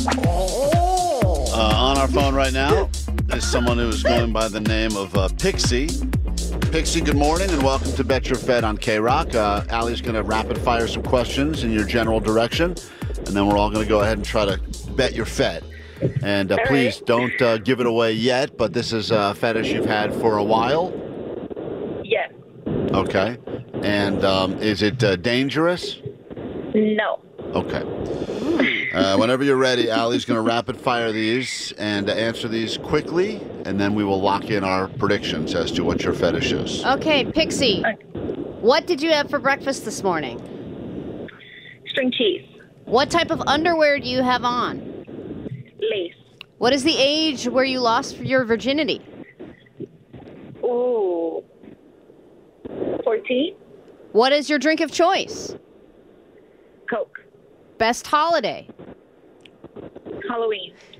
On our phone right now is someone who is going by the name of Pixie. Pixie, good morning and welcome to Bet Your Fed on K-Rock. Allie's going to rapid fire some questions in your general direction, and then we're all going to go ahead and try to bet your Fed. And please don't give it away yet, but this is a fetish you've had for a while? Yes. Okay. And is it dangerous? No. Okay. Whenever you're ready, Allie's going to rapid fire these and answer these quickly, and then we will lock in our predictions as to what your fetish is. Okay, Pixie. What did you have for breakfast this morning? String cheese. What type of underwear do you have on? Lace. What is the age where you lost your virginity? Ooh. 14. What is your drink of choice? Coke. Best holiday? Halloween.